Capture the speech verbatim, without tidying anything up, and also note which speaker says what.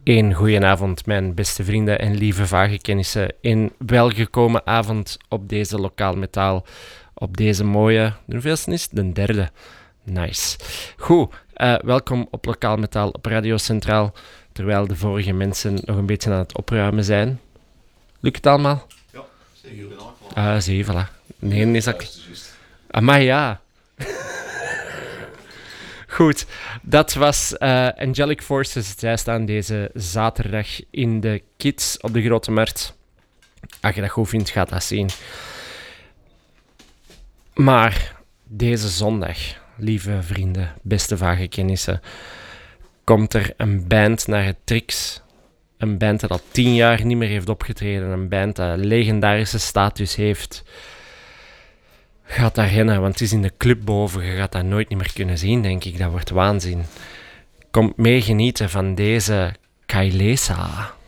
Speaker 1: Een goedenavond, mijn beste vrienden en lieve vage kennissen. Een welgekomen avond op deze lokaal metaal. Op deze mooie, de hoeveelste is het? De derde. Nice. Goed, uh, welkom op Lokaal Metaal op Radio Centraal. Terwijl de vorige mensen nog een beetje aan het opruimen zijn. Lukt het allemaal?
Speaker 2: Ja, zeker.
Speaker 1: Ah, zie je, voilà. Nee, is dat... Amai, ja. Goed, dat was uh, Angelic Forces. Zij staan deze zaterdag in de Kids op de Grote Markt. Als je dat goed vindt, gaat dat zien. Maar deze zondag, lieve vrienden, beste vage kennissen, komt er een band naar het Trix. Een band dat al tien jaar niet meer heeft opgetreden. Een band dat een legendarische status heeft. Gaat daar rennen, want het is in de club boven. Je gaat dat nooit niet meer kunnen zien, denk ik. Dat wordt waanzin. Komt mee genieten van deze Kailesa.